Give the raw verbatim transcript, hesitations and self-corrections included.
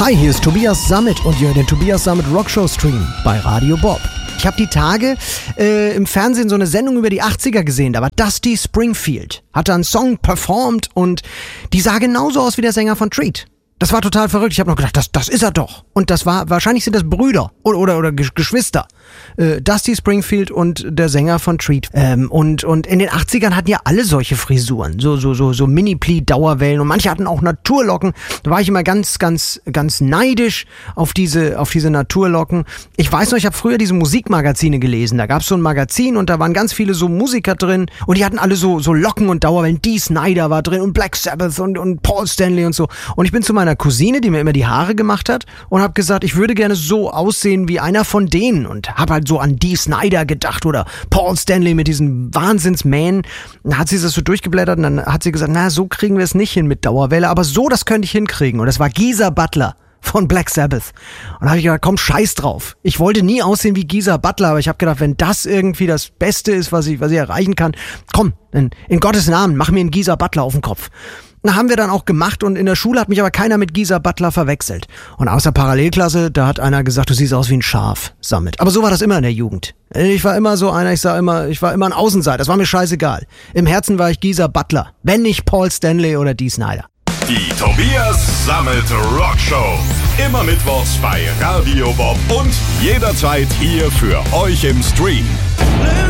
Hi, hier ist Tobias Sammet und ihr hört den Tobias Sammet Rockshow Stream bei Radio Bob. Ich habe die Tage äh, im Fernsehen so eine Sendung über die achtziger gesehen, da war Dusty Springfield, hat da einen Song performt und die sah genauso aus wie der Sänger von Treat. Das war total verrückt. Ich habe noch gedacht, das, das ist er doch. Und das war, wahrscheinlich sind das Brüder oder, oder, oder Geschwister. Äh, Dusty Springfield und der Sänger von Treat. Ähm, und, und in den achtzigern hatten ja alle solche Frisuren. So, so, so, so Mini-Pli-Dauerwellen. Und manche hatten auch Naturlocken. Da war ich immer ganz, ganz, ganz neidisch auf diese, auf diese Naturlocken. Ich weiß noch, ich habe früher diese Musikmagazine gelesen. Da gab es so ein Magazin und da waren ganz viele so Musiker drin. Und die hatten alle so, so Locken und Dauerwellen. Dee Snider war drin und Black Sabbath und, und Paul Stanley und so. Und ich bin zu meiner Cousine, die mir immer die Haare gemacht hat und habe gesagt, ich würde gerne so aussehen wie einer von denen und habe halt so an Dee Snider gedacht oder Paul Stanley mit diesen Wahnsinnsmähen. Dann hat sie das so durchgeblättert und dann hat sie gesagt, na, so kriegen wir es nicht hin mit Dauerwelle, aber so, das könnte ich hinkriegen. Und das war Geezer Butler von Black Sabbath. Und da habe ich gedacht, komm, scheiß drauf. Ich wollte nie aussehen wie Geezer Butler, aber ich habe gedacht, wenn das irgendwie das Beste ist, was ich, was ich erreichen kann, komm, in, in Gottes Namen, mach mir einen Geezer Butler auf den Kopf. Na, haben wir dann auch gemacht und in der Schule hat mich aber keiner mit Geezer Butler verwechselt. Und aus der Parallelklasse, da hat einer gesagt, du siehst aus wie ein Schaf, Sammet. Aber so war das immer in der Jugend. Ich war immer so einer, ich sah immer, ich war immer ein Außenseiter, das war mir scheißegal. Im Herzen war ich Geezer Butler, wenn nicht Paul Stanley oder Dee Snider. Die Tobias Sammet Rockshow. Immer mittwochs bei Radio Bob und jederzeit hier für euch im Stream.